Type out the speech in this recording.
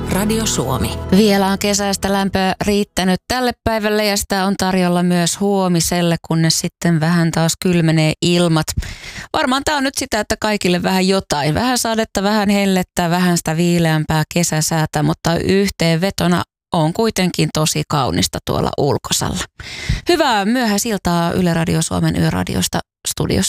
Radio Suomi. Vielä on kesäistä lämpöä riittänyt tälle päivälle ja sitä on tarjolla myös huomiselle, kunnes sitten vähän taas kylmenee ilmat. Varmaan tämä on nyt sitä, että kaikille vähän jotain. Vähän sadetta, vähän hellettä, vähän sitä viileämpää kesäsäätä, mutta yhteenvetona on kuitenkin tosi kaunista tuolla ulkosalla. Hyvää myöhäisiltaa Yle Radio Suomen Yöradiosta studiossa